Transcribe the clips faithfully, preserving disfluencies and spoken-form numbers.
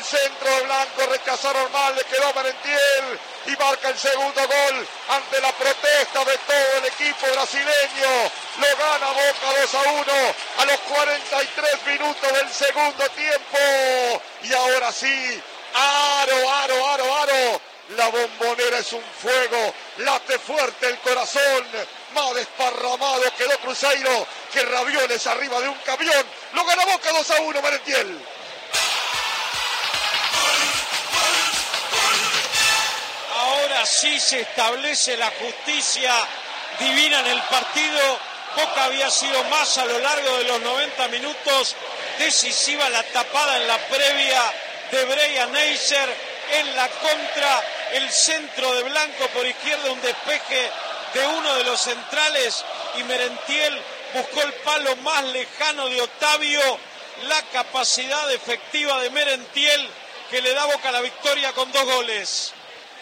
centro de Blanco, rechazaron mal, le quedó Merentiel y marca el segundo gol ante la protesta de todo el equipo brasileño. Lo gana Boca dos a uno a los cuarenta y tres minutos del segundo tiempo. Y ahora sí, aro, aro, aro, aro. La Bombonera es un fuego, late fuerte el corazón, más desparramado quedó Cruzeiro que Ravioles arriba de un camión. Lo gana Boca dos a uno, Merentiel. Ahora sí se establece la justicia divina en el partido. Boca había sido más a lo largo de los noventa minutos. Decisiva la tapada en la previa de Brian Neisser. En la contra, el centro de Blanco por izquierda, un despeje de uno de los centrales y Merentiel buscó el palo más lejano de Otavio. La capacidad efectiva de Merentiel que le da Boca la victoria con dos goles.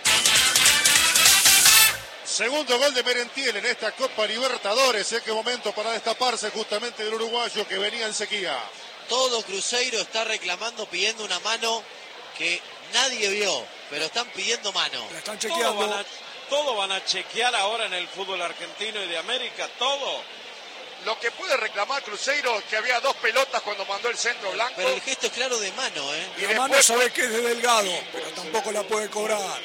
Segundo gol de Merentiel en esta Copa Libertadores. ¿En qué momento para destaparse justamente del uruguayo que venía en sequía? Todo Cruzeiro está reclamando, pidiendo una mano que nadie vio, pero están pidiendo mano. La están chequeando. Todo van, a, todo van a chequear ahora en el fútbol argentino y de América, todo. Lo que puede reclamar Cruzeiro es que había dos pelotas cuando mandó el centro Blanco. Pero el gesto es claro de mano, ¿eh? Y la después... mano sabe que es de Delgado, pero tampoco la puede cobrar.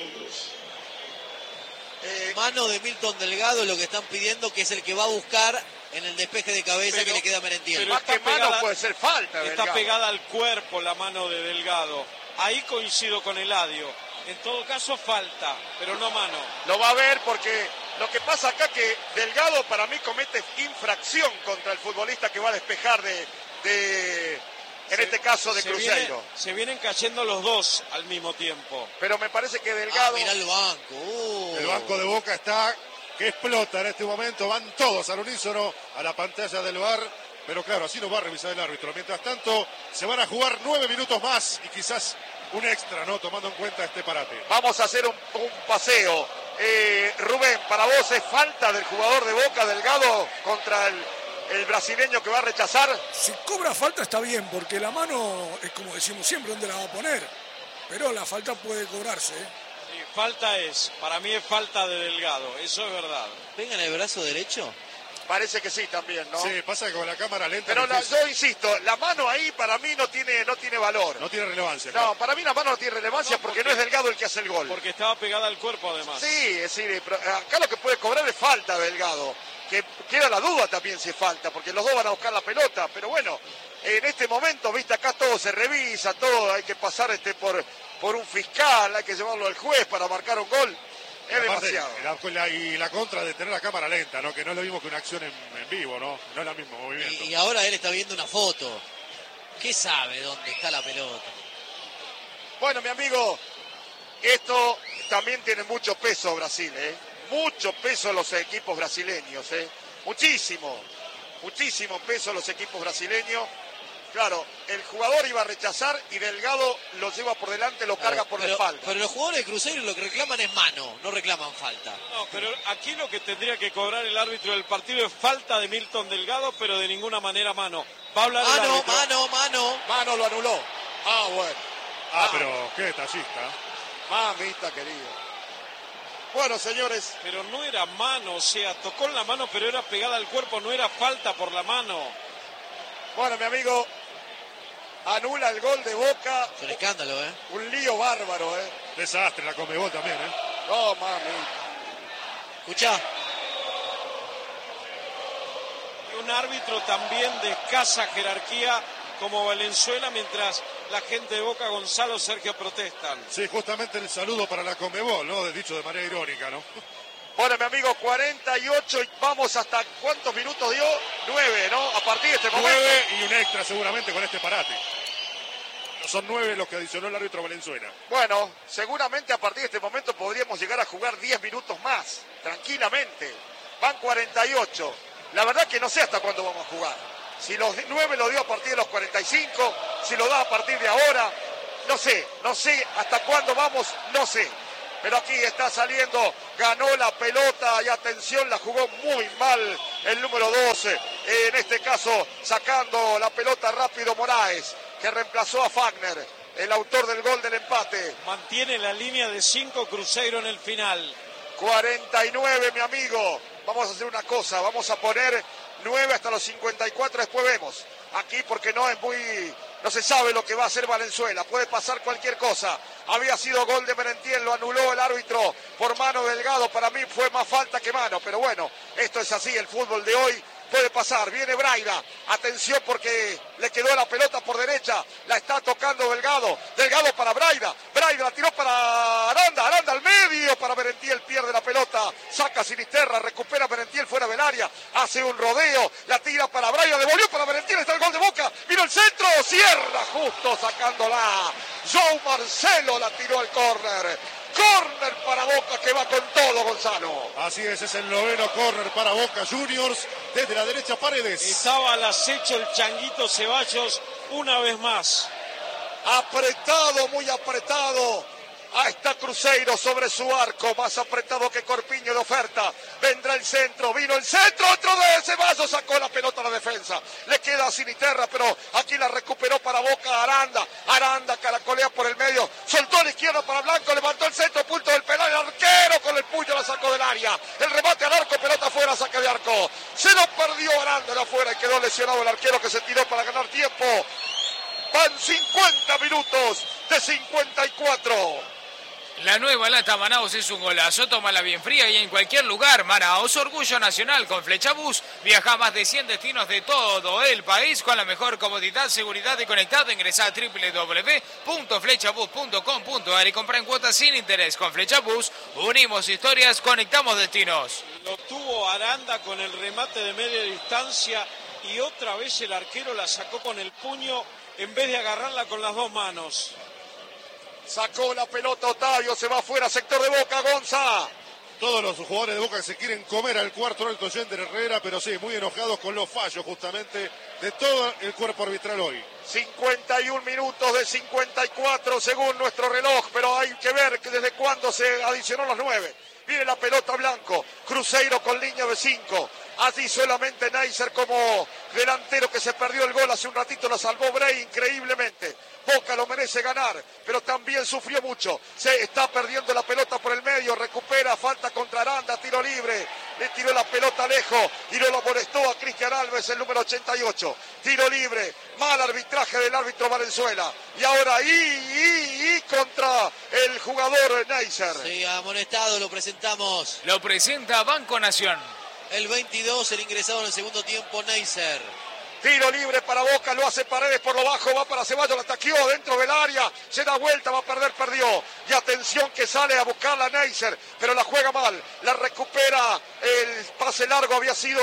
Eh, mano de Milton Delgado, lo que están pidiendo, que es el que va a buscar en el despeje de cabeza pero, que le queda a Merentiel. Más que pegada, mano puede ser falta. Está Delgado. Pegada al cuerpo la mano de Delgado. Ahí coincido con Eladio. En todo caso falta, pero no mano. Lo va a ver porque lo que pasa acá que Delgado para mí comete infracción contra el futbolista que va a despejar de, de en se, este caso de se Cruzeiro. Viene, se vienen cayendo los dos al mismo tiempo. Pero me parece que Delgado... Ah, mirá el banco. Uh. El banco de Boca está que explota en este momento. Van todos al unísono a la pantalla del V A R. Pero claro, así nos va a revisar el árbitro. Mientras tanto, se van a jugar nueve minutos más y quizás un extra, ¿no? Tomando en cuenta este parate. Vamos a hacer un, un paseo. Eh, Rubén, para vos es falta del jugador de Boca, Delgado, contra el, el brasileño que va a rechazar. Si cobra falta está bien, porque la mano es como decimos siempre, ¿dónde la va a poner? Pero la falta puede cobrarse, ¿eh? Sí, falta es, para mí es falta de Delgado, eso es verdad. ¿Venga en el brazo derecho? Parece que sí también, ¿no? Sí, pasa que con la cámara lenta. Pero la, yo insisto, la mano ahí para mí no tiene, no tiene valor. No tiene relevancia. No, claro. Para mí la mano no tiene relevancia no, porque, porque no es Delgado el que hace el gol. Porque estaba pegada al cuerpo además. Sí, es decir, acá lo que puede cobrar es falta Delgado. Que queda la duda también si es falta, porque los dos van a buscar la pelota. Pero bueno, en este momento, viste, acá todo se revisa, todo hay que pasar este por, por un fiscal, hay que llevarlo al juez para marcar un gol. Es aparte, demasiado. La, y la contra de tener la cámara lenta, ¿no? Que no es lo mismo que una acción en, en vivo, ¿no? No es el mismo movimiento. Y, y ahora él está viendo una foto. ¿Qué sabe dónde está la pelota? Bueno, mi amigo, esto también tiene mucho peso Brasil, ¿eh? Mucho peso los equipos brasileños, ¿eh? Muchísimo, muchísimo peso los equipos brasileños. Claro, el jugador iba a rechazar y Delgado lo lleva por delante, lo carga por la espalda. Pero los jugadores de Cruzeiro lo que reclaman es mano, no reclaman falta. No, pero aquí lo que tendría que cobrar el árbitro del partido es falta de Milton Delgado, pero de ninguna manera mano. Va a hablar el mano, árbitro. mano, mano. Mano lo anuló. Ah, bueno. Ah, ah pero qué detallista. Mamita querido. Bueno, señores. Pero no era mano, o sea, tocó en la mano, pero era pegada al cuerpo, no era falta por la mano. Bueno, mi amigo, anula el gol de Boca. Es un escándalo, ¿eh? Un lío bárbaro, ¿eh? Desastre la Conmebol también, ¿eh? No, mami. Escuchá. Y un árbitro también de escasa jerarquía como Valenzuela, mientras la gente de Boca, Gonzalo, Sergio protestan. Sí, justamente el saludo para la Conmebol, ¿no? Dicho de manera irónica, ¿no? Bueno, mi amigo, cuarenta y ocho y vamos hasta ¿cuántos minutos dio? Nueve, ¿no? A partir de este momento. Nueve y un extra seguramente con este parate. Son nueve los que adicionó el árbitro Valenzuela. Bueno, seguramente a partir de este momento podríamos llegar a jugar diez minutos más, tranquilamente. Van cuarenta y ocho. La verdad que no sé hasta cuándo vamos a jugar. Si los nueve lo dio a partir de los cuarenta y cinco, si lo da a partir de ahora, no sé, no sé hasta cuándo vamos, no sé. Pero aquí está saliendo, ganó la pelota y atención, la jugó muy mal el número doce. En este caso, sacando la pelota rápido Moraes, que reemplazó a Fagner. el autor del gol del empate. Mantiene la línea de cinco Cruzeiro en el final. cuarenta y nueve, mi amigo. Vamos a hacer una cosa, vamos a poner nueve hasta los cincuenta y cuatro, después vemos. Aquí porque no es muy... no se sabe lo que va a hacer Valenzuela, puede pasar cualquier cosa. Había sido gol de Merentiel, lo anuló el árbitro por mano Delgado. Para mí fue más falta que mano, pero bueno, esto es así, el fútbol de hoy puede pasar. Viene Braida, atención porque le quedó la pelota por derecha, la está tocando Delgado, Delgado para Braida, Braida la tiró para Aranda, Aranda al medio para Merentiel, pierde la pelota, saca Sinisterra, recupera Merentiel fuera del área, hace un rodeo, la tira para Braida, devolvió para Merentiel, está el gol de Boca, vino el centro, cierra justo sacándola, João Marcelo la tiró al córner. Córner para Boca que va con todo, Gonzalo. Así es, es el noveno córner para Boca Juniors. Desde la derecha Paredes. Estaba al acecho el Changuito Ceballos una vez más. Apretado, muy apretado. Ahí está Cruzeiro sobre su arco, más apretado que Corpiño de oferta. Vendrá el centro, vino el centro, otro de Ceballos, sacó la pelota a la defensa. Le queda a Sinisterra, pero aquí la recuperó para Boca Aranda. Aranda caracolea por el medio, soltó a la izquierda para Blanco, levantó el centro, punto del penal, el arquero con el puño la sacó del área. El remate al arco, pelota afuera, saque de arco. Se lo perdió Aranda de afuera y quedó lesionado el arquero que se tiró para ganar tiempo. Van cincuenta minutos de cincuenta y cuatro. La nueva lata Manaos es un golazo, tómala bien fría y en cualquier lugar. Manaos, orgullo nacional con Flechabús. Viaja a más de cien destinos de todo el país con la mejor comodidad, seguridad y conectado. Ingresá a doble u doble u doble u punto flechabús punto com punto a r y compra en cuotas sin interés. Con Flechabús unimos historias, conectamos destinos. Lo tuvo Aranda con el remate de media distancia y otra vez el arquero la sacó con el puño en vez de agarrarla con las dos manos. Sacó la pelota Otavio, se va afuera, sector de Boca, Gonza. Todos los jugadores de Boca se quieren comer al cuarto alto Yender Herrera, pero sí, muy enojados con los fallos justamente de todo el cuerpo arbitral hoy. cincuenta y un minutos de cincuenta y cuatro según nuestro reloj, pero hay que ver que desde cuándo se adicionó los nueve. Viene la pelota Blanco, Cruzeiro con línea de cinco. Allí solamente Neisser como delantero que se perdió el gol hace un ratito, lo salvó Bray increíblemente. Boca lo merece ganar, pero también sufrió mucho. Se está perdiendo la pelota por el medio, recupera, falta contra Aranda, tiro libre. Le tiró la pelota lejos y no lo molestó a Cristian Alves, el número ochenta y ocho. Tiro libre, mal arbitraje del árbitro Valenzuela. Y ahora y, y, y contra el jugador Neisser. Sí, amonestado, lo presentamos. Lo presenta Banco Nación. El veintidós, el ingresado en el segundo tiempo, Neisser. Tiro libre para Boca, lo hace Paredes por lo bajo, va para Ceballos, la taqueó dentro del área, se da vuelta, va a perder, perdió. Y atención que sale a buscarla Neisser, pero la juega mal, la recupera, el pase largo había sido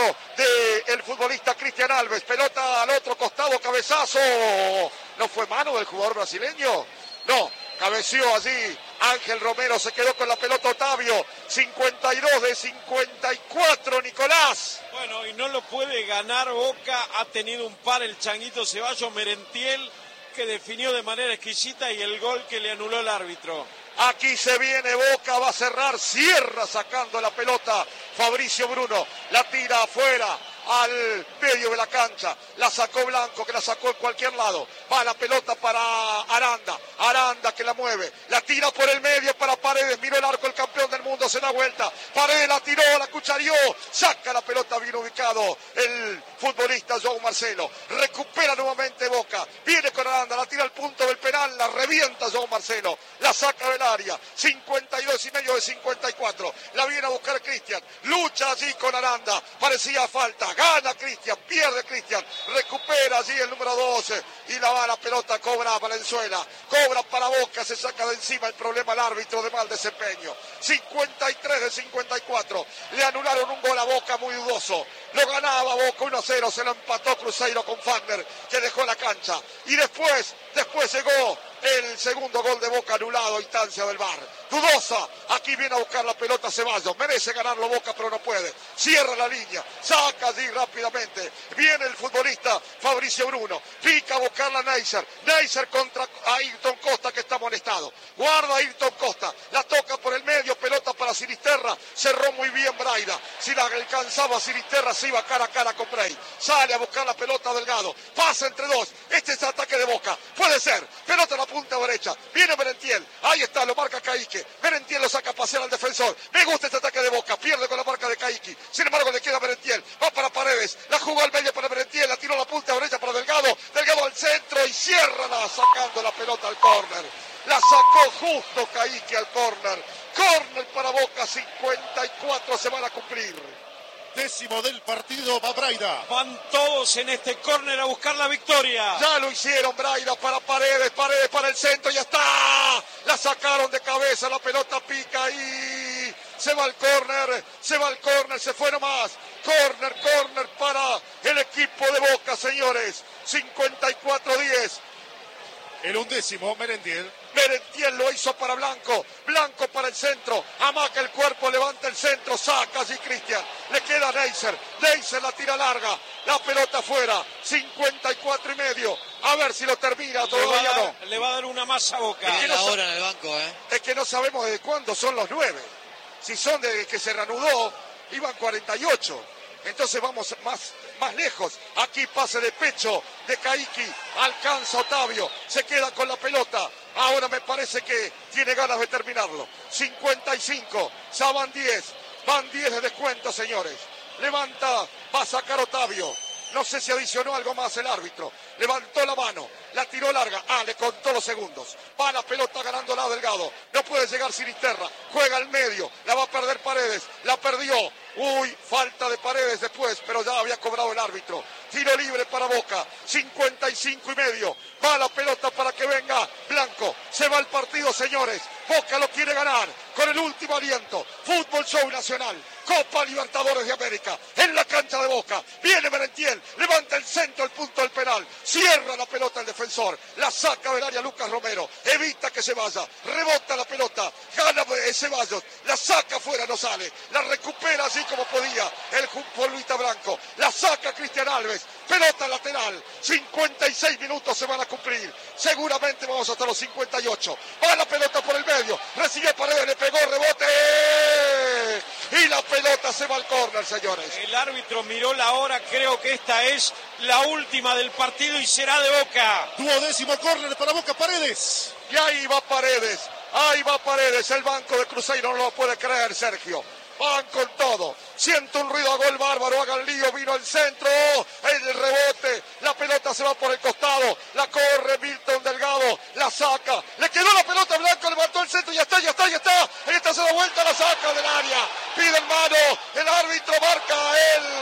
del futbolista Cristian Alves. Pelota al otro costado, cabezazo. ¿No fue mano del jugador brasileño? No, cabeció allí. Ángel Romero se quedó con la pelota Otavio. cincuenta y dos de cincuenta y cuatro, Nicolás. Bueno, y no lo puede ganar Boca. Ha tenido un par el Changuito Ceballos, Merentiel, que definió de manera exquisita, y el gol que le anuló el árbitro. Aquí se viene Boca, va a cerrar, cierra sacando la pelota Fabricio Bruno. La tira afuera, al medio de la cancha, la sacó Blanco, que la sacó en cualquier lado, va la pelota para Aranda, Aranda que la mueve, la tira por el medio para Paredes, miró el arco, el campeón del mundo, se da vuelta, Paredes la tiró, la cucharió, saca la pelota bien ubicado el futbolista João Marcelo, recupera nuevamente Boca, viene con Aranda, la tira al punto del penal, la revienta João Marcelo, la saca del área, cincuenta y dos y medio de cincuenta y cuatro, la viene a buscar Cristian, lucha allí con Aranda, parecía falta, gana Cristian, pierde Cristian, recupera allí el número doce y la va la pelota, cobra Valenzuela, cobra para Boca, se saca de encima el problema al árbitro de mal desempeño. cincuenta y tres de cincuenta y cuatro, le anularon un gol a Boca muy dudoso, lo ganaba Boca uno a cero, se lo empató Cruzeiro con Fagner, que dejó la cancha, y después, después llegó el segundo gol de Boca anulado a instancia del V A R. Dudosa, aquí viene a buscar la pelota Ceballos, merece ganarlo Boca pero no puede, cierra la línea, saca allí rápidamente, viene el futbolista Fabricio Bruno, pica a buscarla Neisser, Neisser contra Ayrton Costa que está amonestado, guarda Ayrton Costa, la toca por el medio, pelota para Sinisterra, cerró muy bien Braida, si la alcanzaba Sinisterra se iba cara a cara con Bray, sale a buscar la pelota Delgado, pasa entre dos, este es ataque de Boca, puede ser, pelota la punta derecha. Viene Merentiel. Ahí está, lo marca Kaique. Merentiel lo saca a pasear al defensor. Me gusta este ataque de Boca. Pierde con la marca de Kaique. Sin embargo, le queda Merentiel. Va para Paredes. La jugó al medio para Merentiel. La tiró a la punta derecha para Delgado. Delgado al centro y cierra sacando la pelota al córner. La sacó justo Kaique al córner. Córner para Boca. cincuenta y cuatro se van a cumplir. Décimo del partido, va Braida. Van todos en este córner a buscar la victoria. Ya lo hicieron, Braida para Paredes, Paredes para el centro, ya está. La sacaron de cabeza, la pelota pica y se va al córner, se va al córner, se fue nomás. Córner, córner para el equipo de Boca, señores. cincuenta y cuatro diez. El undécimo, Merentiel. Merentiel lo hizo para Blanco, Blanco para el centro, amaca el cuerpo, levanta el centro, saca allí Cristian, le queda Neisser, Neisser la tira larga, la pelota afuera, cincuenta y cuatro y medio, a ver si lo termina, todavía le va a dar, no. Le va a dar una masa a Boca. Bien ahora en el banco, ¿eh? Es que no sabemos desde cuándo son los nueve, si son desde que se reanudó, iban cuarenta y ocho. Entonces vamos más, más lejos. Aquí pase de pecho de Kaique. Alcanza Otavio. Se queda con la pelota. Ahora me parece que tiene ganas de terminarlo. cincuenta y cinco. Ya van diez. Van diez de descuento, señores. Levanta. Va a sacar Otavio. No sé si adicionó algo más el árbitro. Levantó la mano. La tiró larga. Ah, le contó los segundos. Va la pelota ganando la Delgado. No puede llegar Sinisterra. Juega al medio. La va a perder Paredes. La perdió. Uy, falta de Paredes después, pero ya había cobrado el árbitro. Tiro libre para Boca, cincuenta y cinco y medio. Va la pelota para que venga Blanco. Se va el partido, señores. Boca lo quiere ganar con el último aliento. Fútbol Show Nacional. Copa Libertadores de América. En la cancha de Boca. Viene Merentiel. Levanta el centro, el punto del penal. Cierra la pelota el defensor. La saca del área Lucas Romero. Evita que se vaya. Rebota la pelota. Gana Ceballos. La saca afuera, no sale. La recupera así como podía el futbolista Blanco. La saca Cristian Alves. Pelota lateral. cincuenta y seis minutos se van a cumplir. Seguramente vamos hasta los cincuenta y ocho. Va la pelota por el medio. Recibe Paredes, le pegó, rebote. Y la pelota se va al córner, señores. El árbitro miró la hora. Creo que esta es la última del partido y será de Boca. Duodécimo córner para Boca, Paredes. Y ahí va Paredes. Ahí va Paredes. El banco de Cruzeiro no lo puede creer, Sergio. Van con todo. Siento un ruido a gol bárbaro. Hagan lío. Vino al centro. El rebote. La pelota se va por el costado. La corre Milton Delgado. La saca. Le quedó la pelota. Blanco levantó el centro. Ya está, ya está, ya está. Ahí está, se da vuelta. La saca del área. Pide el mano. El árbitro marca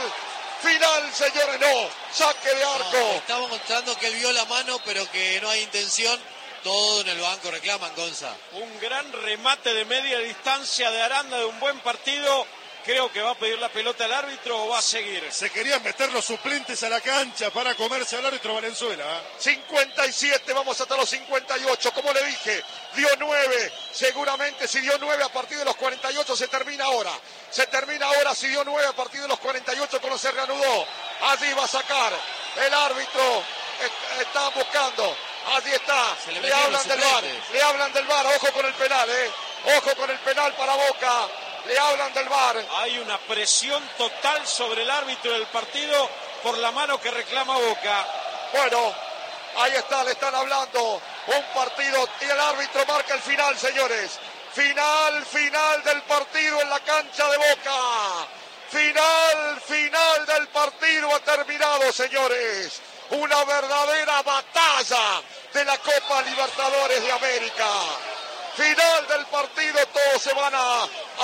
el final, señores. No. Saque de arco. No, estamos mostrando que él vio la mano, pero que no hay intención. Todo en el banco reclaman, Gonza. Un gran remate de media distancia de Aranda de un buen partido. Creo que va a pedir la pelota al árbitro o va a seguir. Se querían meter los suplentes a la cancha para comerse al árbitro Valenzuela. cincuenta y siete, vamos hasta los cincuenta y ocho. Como le dije, dio nueve. Seguramente si dio nueve a partir de los cuarenta y ocho se termina ahora. Se termina ahora si dio nueve a partir de los cuarenta y ocho cuando se reanudó. Allí va a sacar el árbitro. Está buscando. Allí está, le, le hablan del VAR, le hablan del VAR, ojo con el penal, eh, ojo con el penal para Boca, le hablan del VAR. Hay una presión total sobre el árbitro del partido por la mano que reclama Boca. Bueno, ahí está, le están hablando, un partido y el árbitro marca el final, señores. Final, final del partido en la cancha de Boca. Final, final del partido ha terminado, señores. Una verdadera batalla de la Copa Libertadores de América. Final del partido, todos se van a,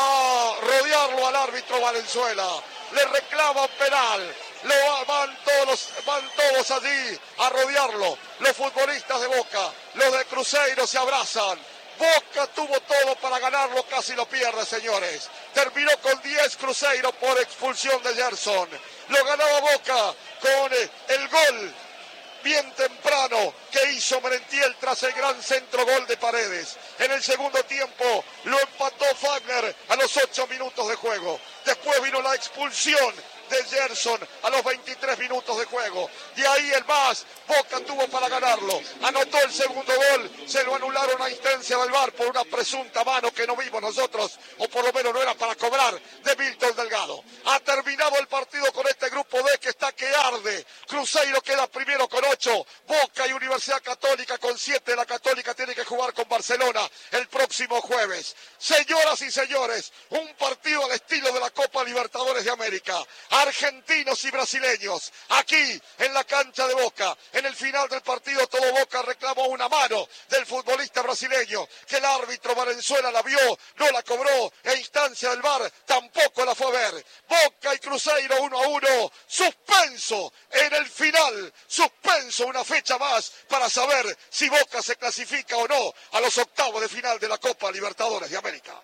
a rodearlo al árbitro Valenzuela. Le reclaman penal. Lo, van, todos, van todos allí a rodearlo. Los futbolistas de Boca, los de Cruzeiro se abrazan. Boca tuvo todo para ganarlo, casi lo pierde, señores. Terminó con diez Cruzeiro por expulsión de Gerson. Lo ganaba Boca con el gol bien temprano que hizo Merentiel tras el gran centro gol de Paredes. En el segundo tiempo lo empató Fagner a los ocho minutos de juego. Después vino la expulsión de Gerson a los veintitrés minutos de juego. De ahí el más, Boca tuvo para ganarlo. Anotó el segundo gol, se lo anularon a instancia del VAR por una presunta mano que no vimos nosotros, o por lo menos no era para cobrar, de Milton Delgado. Ha terminado el partido con este grupo D que está que arde. Cruzeiro queda primero con ocho, Boca y Universidad Católica con siete. La Católica tiene que jugar con Barcelona el próximo jueves. Señoras y señores, un partido al estilo de la Copa Libertadores de América. Argentinos y brasileños, aquí en la cancha de Boca. En el final del partido todo Boca reclamó una mano del futbolista brasileño, que el árbitro Valenzuela la vio, no la cobró, e instancia del V A R tampoco la fue a ver. Boca y Cruzeiro uno a uno, suspenso en el final, suspenso una fecha más para saber si Boca se clasifica o no a los octavos de final de la Copa Libertadores de América.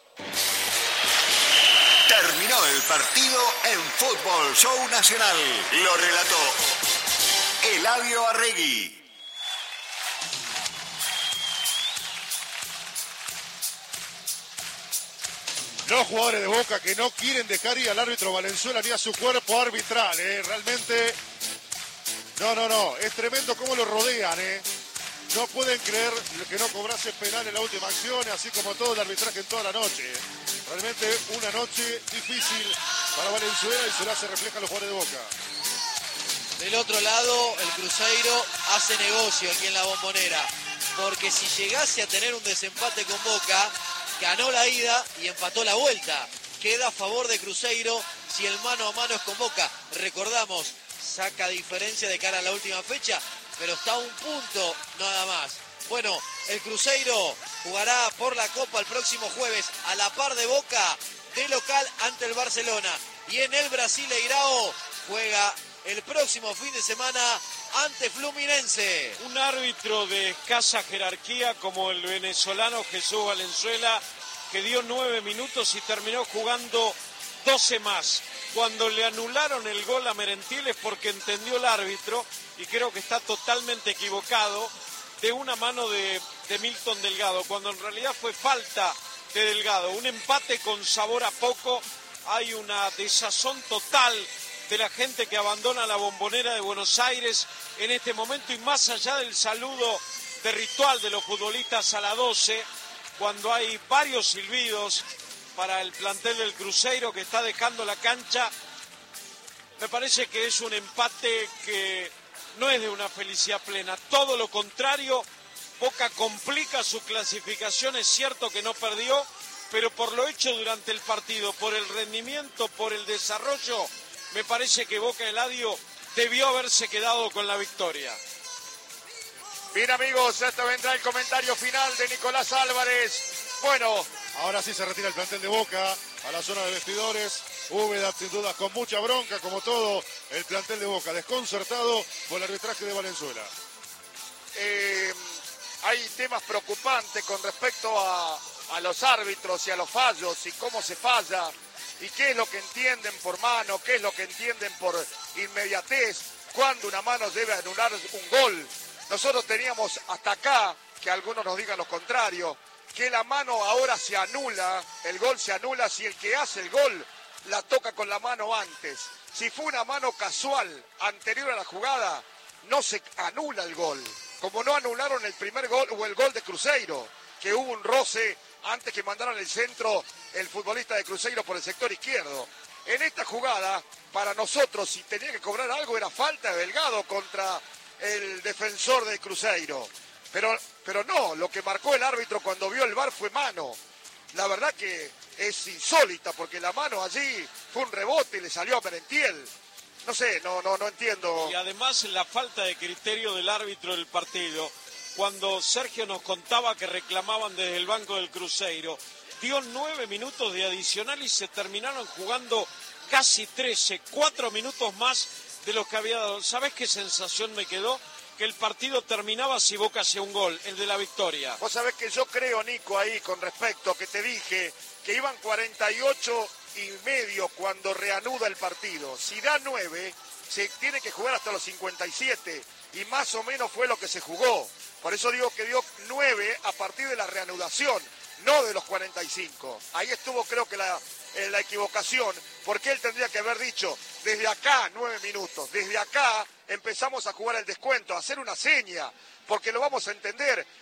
Terminó el partido en Fútbol Show Nacional. Lo relató Eladio Arregui. Los jugadores de Boca que no quieren dejar ir al árbitro Valenzuela ni a su cuerpo arbitral, ¿eh? Realmente, no, no, no, es tremendo cómo lo rodean, ¿eh? No pueden creer que no cobrase penal en la última acción, así como todo el arbitraje en toda la noche. Realmente una noche difícil para Valenzuela y se la se refleja a los jugadores de Boca. Del otro lado, el Cruzeiro hace negocio aquí en la Bombonera, porque si llegase a tener un desempate con Boca, ganó la ida y empató la vuelta. Queda a favor de Cruzeiro si el mano a mano es con Boca. Recordamos, saca diferencia de cara a la última fecha, pero está a un punto nada más. Bueno, el Cruzeiro jugará por la Copa el próximo jueves a la par de Boca, de local ante el Barcelona. Y en el Brasileirao juega el próximo fin de semana ante Fluminense. Un árbitro de escasa jerarquía como el venezolano Jesús Valenzuela, que dio nueve minutos y terminó jugando doce más. Cuando le anularon el gol a Merentiel es porque entendió el árbitro, y creo que está totalmente equivocado, de una mano de, de Milton Delgado, cuando en realidad fue falta de Delgado. Un empate con sabor a poco, hay una desazón total de la gente que abandona la Bombonera de Buenos Aires en este momento, y más allá del saludo de ritual de los futbolistas a la doce, cuando hay varios silbidos para el plantel del Cruzeiro que está dejando la cancha, me parece que es un empate que no es de una felicidad plena, todo lo contrario. Boca complica su clasificación, es cierto que no perdió, pero por lo hecho durante el partido, por el rendimiento, por el desarrollo, me parece que Boca, Eladio, debió haberse quedado con la victoria. Bien, amigos, hasta vendrá el comentario final de Nicolás Álvarez. Bueno, ahora sí se retira el plantel de Boca a la zona de vestidores. Úbeda, sin duda, con mucha bronca, como todo el plantel de Boca, desconcertado por el arbitraje de Valenzuela. Eh, hay temas preocupantes con respecto a, a los árbitros y a los fallos y cómo se falla y qué es lo que entienden por mano, qué es lo que entienden por inmediatez, cuando una mano debe anular un gol. Nosotros teníamos hasta acá, que algunos nos digan lo contrario, que la mano ahora se anula, el gol se anula si el que hace el gol la toca con la mano antes. Si fue una mano casual anterior a la jugada, no se anula el gol. Como no anularon el primer gol o el gol de Cruzeiro, que hubo un roce antes que mandaran el centro el futbolista de Cruzeiro por el sector izquierdo. En esta jugada, para nosotros, si tenía que cobrar algo, era falta de Delgado contra el defensor de Cruzeiro. Pero, pero no, lo que marcó el árbitro cuando vio el V A R fue mano. La verdad que es insólita, porque la mano allí fue un rebote y le salió a Merentiel. No sé, no, no, no entiendo. Y además la falta de criterio del árbitro del partido, cuando Sergio nos contaba que reclamaban desde el banco del Cruzeiro, dio nueve minutos de adicional y se terminaron jugando casi trece, cuatro minutos más de los que había dado. ¿Sabés qué sensación me quedó? Que el partido terminaba si Boca hacía un gol, el de la victoria. Vos sabés que yo creo, Nico, ahí con respecto a que te dije que iban cuarenta y ocho y medio cuando reanuda el partido. Si da nueve, se tiene que jugar hasta los cincuenta y siete, y más o menos fue lo que se jugó. Por eso digo que dio nueve a partir de la reanudación, no de los cuarenta y cinco. Ahí estuvo, creo que la, eh, la equivocación, porque él tendría que haber dicho, desde acá nueve minutos, desde acá empezamos a jugar el descuento, a hacer una seña, porque lo vamos a entender. No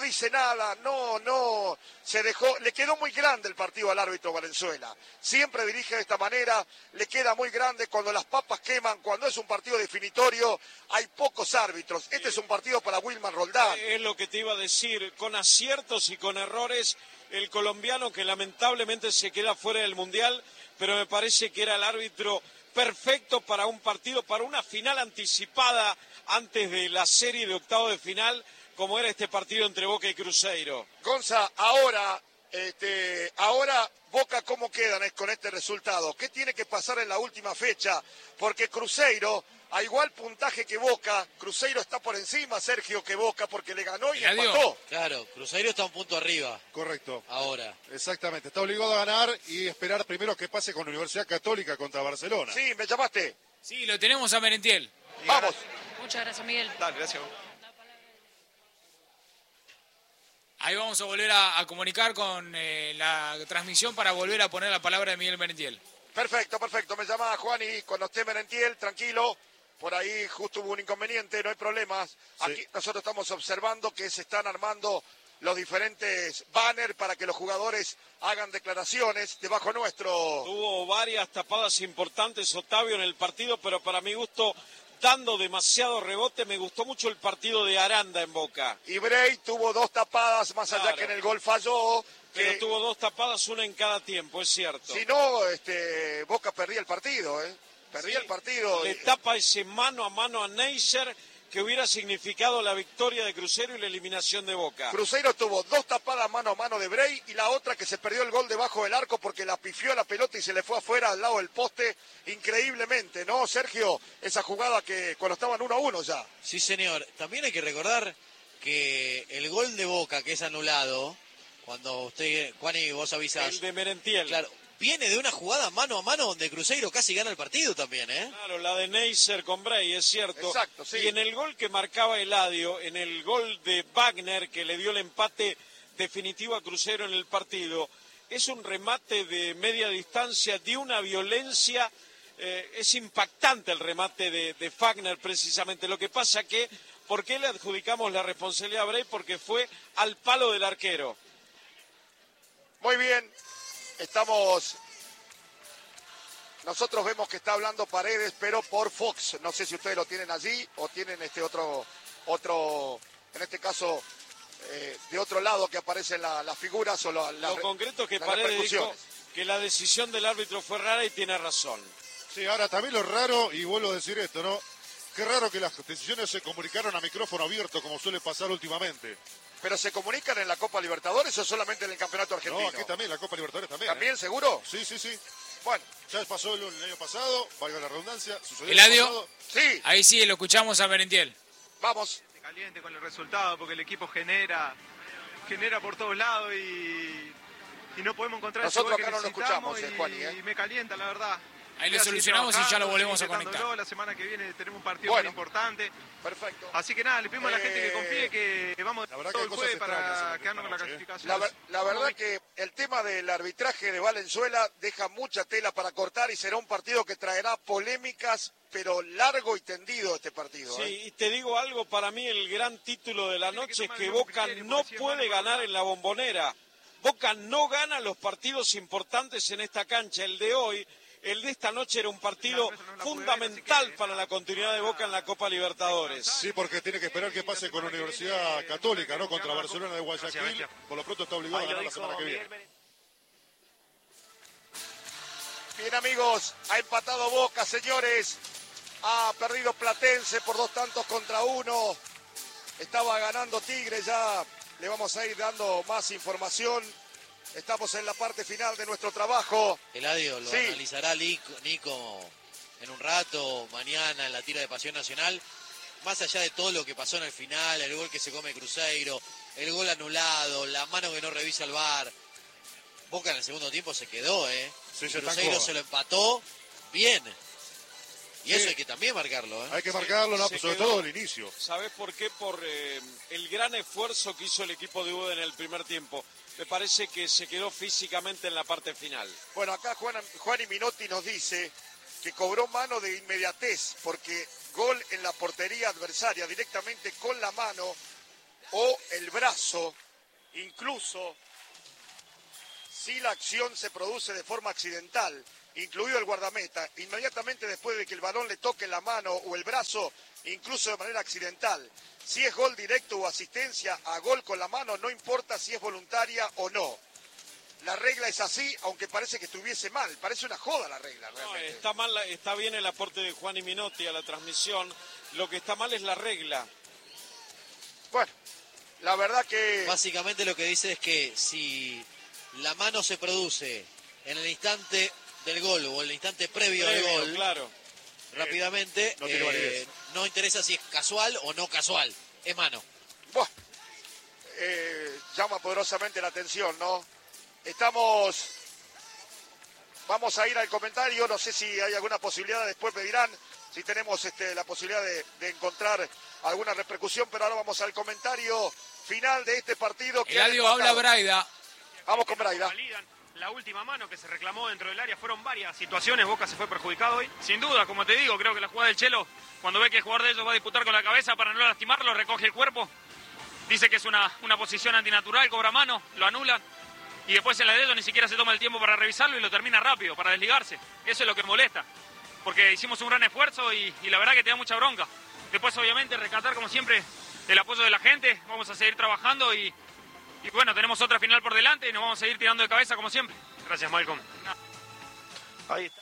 dice nada, no, no, se dejó, le quedó muy grande el partido al árbitro Valenzuela. Siempre dirige de esta manera, le queda muy grande cuando las papas queman, cuando es un partido definitorio, hay pocos árbitros. Este es un partido para Wilmar Roldán. Es lo que te iba a decir, con aciertos y con errores, el colombiano que lamentablemente se queda fuera del Mundial, pero me parece que era el árbitro perfecto para un partido, para una final anticipada antes de la serie de octavo de final, como era este partido entre Boca y Cruzeiro. Gonza, ahora, este, ahora Boca, ¿cómo quedan con este resultado? ¿Qué tiene que pasar en la última fecha? Porque Cruzeiro, a igual puntaje que Boca, Cruzeiro está por encima, Sergio, que Boca, porque le ganó y empató. Claro, Cruzeiro está un punto arriba. Correcto. Ahora. Exactamente, está obligado a ganar y esperar primero que pase con la Universidad Católica contra Barcelona. Sí, me llamaste. Sí, lo tenemos a Merentiel. Vamos. Muchas gracias, Miguel. Dale, gracias. Ahí vamos a volver a, a comunicar con eh, la transmisión para volver a poner la palabra de Miguel Merentiel. Perfecto, perfecto. Me llama Juani cuando esté Merentiel, tranquilo. Por ahí justo hubo un inconveniente, no hay problemas. Aquí sí. Nosotros estamos observando que se están armando los diferentes banners para que los jugadores hagan declaraciones debajo nuestro. Tuvo varias tapadas importantes Otavio en el partido, pero para mi gusto, dando demasiado rebote, me gustó mucho el partido de Aranda en Boca. Y Bray tuvo dos tapadas, más claro. allá que en el gol falló. Pero que... tuvo dos tapadas, una en cada tiempo, es cierto. Si no, este, Boca perdía el partido, ¿eh? Perdía sí, el partido. Le tapa ese mano a mano a Neisser, que hubiera significado la victoria de Cruzeiro y la eliminación de Boca. Cruzeiro tuvo dos tapadas mano a mano de Bray y la otra que se perdió el gol debajo del arco porque la pifió la pelota y se le fue afuera al lado del poste increíblemente, ¿no, Sergio? Esa jugada que cuando estaban uno a uno ya. Sí, señor. También hay que recordar que el gol de Boca que es anulado, cuando usted, Juani, vos avisás. El de Merentiel. Claro. Viene de una jugada mano a mano donde Cruzeiro casi gana el partido también, ¿eh? Claro, la de Neisser con Bray, es cierto. Exacto, sí. Y en el gol que marcaba Eladio, en el gol de Wagner, que le dio el empate definitivo a Cruzeiro en el partido, es un remate de media distancia, de una violencia, eh, es impactante el remate de, de Wagner precisamente. Lo que pasa que, ¿por qué le adjudicamos la responsabilidad a Bray? Porque fue al palo del arquero. Muy bien. Estamos, nosotros vemos que está hablando Paredes, pero por Fox. No sé si ustedes lo tienen allí o tienen este otro, otro, en este caso, eh, de otro lado que aparecen la, las figuras o la, la, lo concreto es que Paredes dijo que la decisión del árbitro fue rara y tiene razón. Sí, ahora también lo raro, y vuelvo a decir esto, ¿no? Qué raro que las decisiones se comunicaron a micrófono abierto como suele pasar últimamente. ¿Pero se comunican en la Copa Libertadores o solamente en el Campeonato Argentino? No, aquí también, la Copa Libertadores también. ¿También, ¿eh? seguro? Sí, sí, sí. Bueno. Ya pasó el, el año pasado, valga la redundancia. Sucedió ¿Eladio? el año pasado. Sí. Ahí sí, lo escuchamos a Merentiel. Vamos. Caliente con el resultado, porque el equipo genera, genera por todos lados y, y no podemos encontrar Nosotros ese acá gol no que lo escuchamos, necesitamos eh, Juan, y, ¿eh? y me calienta, la verdad. Ahí lo solucionamos y ya lo volvemos a conectar. La semana que viene tenemos un partido bueno, muy importante. Perfecto. Así que nada, le pedimos eh, a la gente que confíe que vamos todo el jueves para quedarnos con la clasificación. La, la verdad que el tema del arbitraje de Valenzuela deja mucha tela para cortar y será un partido que traerá polémicas, pero largo y tendido este partido. Sí, ¿eh? y te digo algo, para mí el gran título de la noche es que Boca no puede ganar en la Bombonera. Boca no gana los partidos importantes en esta cancha. El de hoy, el de esta noche era un partido fundamental para la continuidad de Boca en la Copa Libertadores. Sí, porque tiene que esperar que pase con la Universidad Católica, ¿no? Contra Barcelona de Guayaquil. Por lo pronto está obligado a ganar la semana que viene. Bien, amigos, ha empatado Boca, señores. Ha perdido Platense por dos tantos contra uno. Estaba ganando Tigre, ya le vamos a ir dando más información. Estamos en la parte final de nuestro trabajo. Eladio, lo sí. analizará Nico, Nico en un rato, mañana en la tira de Pasión Nacional. Más allá de todo lo que pasó en el final, el gol que se come Cruzeiro, el gol anulado, la mano que no revisa el V A R. Boca en el segundo tiempo se quedó, ¿eh? Sí, se Cruzeiro se lo empató bien. Y sí. eso hay que también marcarlo, ¿eh? Hay que marcarlo, ¿no? Sobre quedó. todo el inicio. ¿Sabés por qué? Por eh, el gran esfuerzo que hizo el equipo de Uda en el primer tiempo. Me parece que se quedó físicamente en la parte final. Bueno, acá Juan, Juan y Minotti nos dice que cobró mano de inmediatez, porque gol en la portería adversaria, directamente con la mano, o el brazo, incluso si la acción se produce de forma accidental, incluido el guardameta, inmediatamente después de que el balón le toque la mano o el brazo, incluso de manera accidental. Si es gol directo o asistencia a gol con la mano, no importa si es voluntaria o no. La regla es así, aunque parece que estuviese mal. Parece una joda la regla, realmente. No, está mal, está bien el aporte de Juan y Minotti a la transmisión. Lo que está mal es la regla. Bueno, la verdad que... Básicamente lo que dice es que si la mano se produce en el instante del gol o en el instante previo, previo al gol, claro, rápidamente, eh, no, tiene eh, no interesa si es casual o no casual, es mano. Bueno, eh, llama poderosamente la atención, ¿no? Estamos, vamos a ir al comentario, no sé si hay alguna posibilidad, después me dirán si tenemos este, la posibilidad de, de encontrar alguna repercusión, pero ahora vamos al comentario final de este partido. Que Eladio habla Braida. Vamos con Braida. La última mano que se reclamó dentro del área fueron varias situaciones. Boca se fue perjudicado hoy. Sin duda, como te digo, creo que la jugada del Chelo, cuando ve que el jugador de ellos va a disputar con la cabeza para no lastimarlo, recoge el cuerpo, dice que es una, una posición antinatural, cobra mano, lo anulan. Y después en la de ellos ni siquiera se toma el tiempo para revisarlo y lo termina rápido, para desligarse. Eso es lo que molesta. Porque hicimos un gran esfuerzo y, y la verdad que te da mucha bronca. Después, obviamente, rescatar, como siempre, el apoyo de la gente. Vamos a seguir trabajando y, y bueno, tenemos otra final por delante y nos vamos a seguir tirando de cabeza, como siempre. Gracias, Malcolm. Ahí está.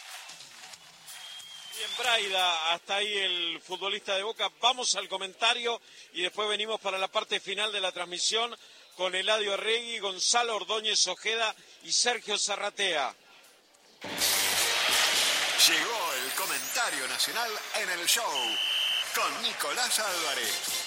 Bien, Braida, hasta ahí el futbolista de Boca. Vamos al comentario y después venimos para la parte final de la transmisión con Eladio Arregui, Gonzalo Ordóñez Ojeda y Sergio Zarratea. Llegó el comentario nacional en el show con Nicolás Álvarez.